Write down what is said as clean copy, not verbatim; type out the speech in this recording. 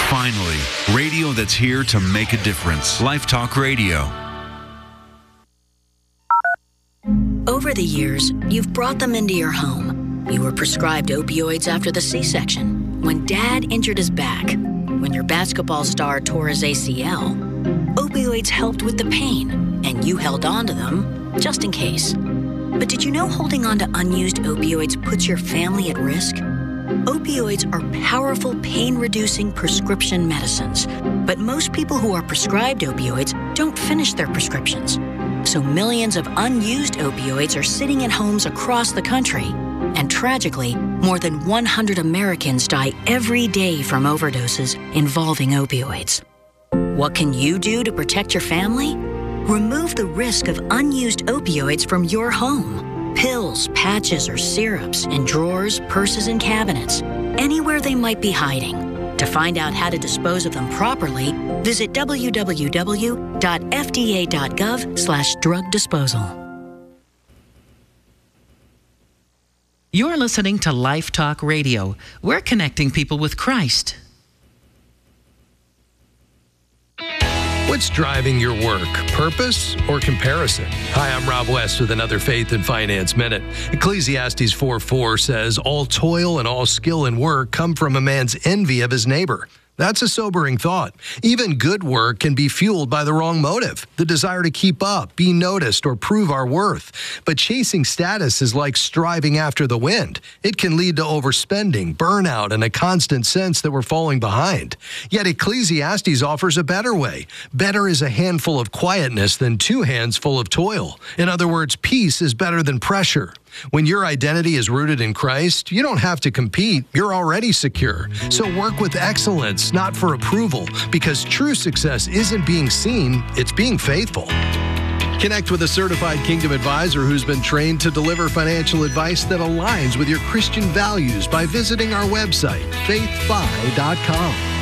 Finally, radio that's here to make a difference. Life Talk Radio. Over the years, you've brought them into your home. You were prescribed opioids after the C-section, when Dad injured his back, when your basketball star tore his ACL. Opioids helped with the pain, and you held on to them just in case. But did you know holding on to unused opioids puts your family at risk? Opioids are powerful pain-reducing prescription medicines, but most people who are prescribed opioids don't finish their prescriptions. So millions of unused opioids are sitting in homes across the country. And tragically, more than 100 Americans die every day from overdoses involving opioids. What can you do to protect your family? Remove the risk of unused opioids from your home. Pills, patches, or syrups in drawers, purses, and cabinets, anywhere they might be hiding. To find out how to dispose of them properly, visit www.fda.gov/drug disposal. You're listening to Life Talk Radio. We're connecting people with Christ. What's driving your work? Purpose or comparison? Hi, I'm Rob West with another Faith and Finance Minute. Ecclesiastes 4:4 says, "All toil and all skill in work come from a man's envy of his neighbor." That's a sobering thought. Even good work can be fueled by the wrong motive, the desire to keep up, be noticed, or prove our worth. But chasing status is like striving after the wind. It can lead to overspending, burnout, and a constant sense that we're falling behind. Yet Ecclesiastes offers a better way. Better is a handful of quietness than 2 hands full of toil. In other words, peace is better than pressure. When your identity is rooted in Christ, you don't have to compete. You're already secure. So work with excellence, not for approval, because true success isn't being seen, it's being faithful. Connect with a certified Kingdom advisor who's been trained to deliver financial advice that aligns with your Christian values by visiting our website, faithfi.com.